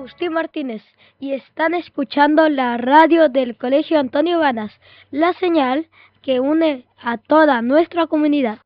Agustín Martínez y están escuchando la radio del Colegio Antonio Banas, la señal que une a toda nuestra comunidad.